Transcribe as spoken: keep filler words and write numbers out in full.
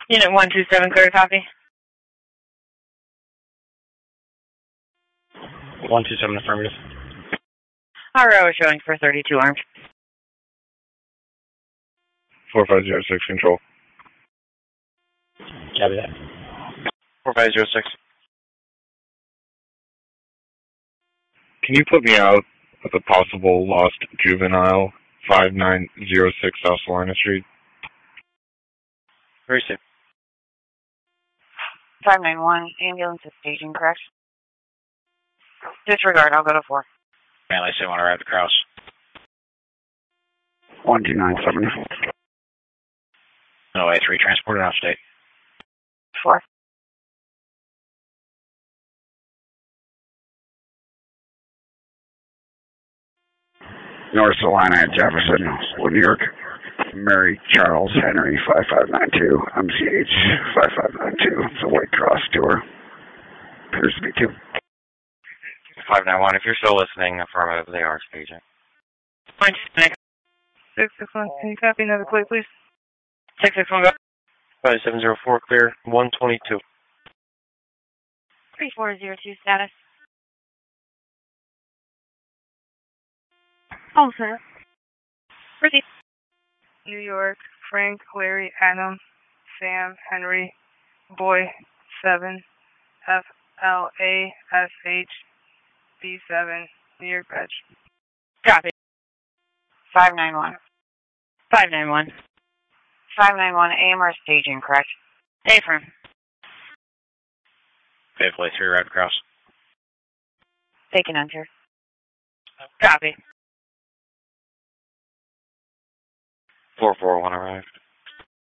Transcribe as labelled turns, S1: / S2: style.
S1: Unit one two seven, clear copy.
S2: one two seven, affirmative.
S1: R O is showing for thirty-two armed.
S3: four five zero six, control.
S2: Copy that.
S3: four five zero six. Can you put me out with a possible lost juvenile, five nine zero six South Salina Street?
S2: Very soon.
S1: five nine one, ambulance is staging, correct? Disregard, I'll go to four.
S2: Manly, say want to arrive at Kraus.
S4: one two nine seven.
S2: No, A three, transported off state.
S1: Four.
S4: North Salina at Jefferson, New York. Mary Charles Henry, five five nine two, M C H five five nine two. It's a White Cross tour. Appears to be two.
S5: five nine one, if you're still listening, affirmative, they are staging.
S1: six six one, can you copy another plate, please? six six one, go.
S5: five seven zero four, clear, one twenty-two.
S1: three four zero two, status. Oh, sir. Proceed. New York, Frank, Larry, Adam, Sam, Henry, Boy, seven, F L A S H, B seven, New York Badge. Copy. five nine one. five nine one. five nine one, A M R staging, correct? Affirm.
S2: Faithfully, three, arrive at Kraus.
S1: They can enter. Copy.
S5: four four one arrived.